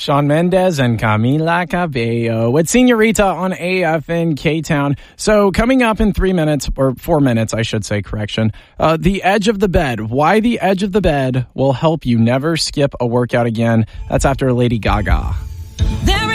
Shawn Mendes and Camila Cabello with Senorita on AFN K-Town. So coming up in 3 minutes, or 4 minutes, I should say, correction, the edge of the bed. Why the edge of the bed will help you never skip a workout again. That's after Lady Gaga.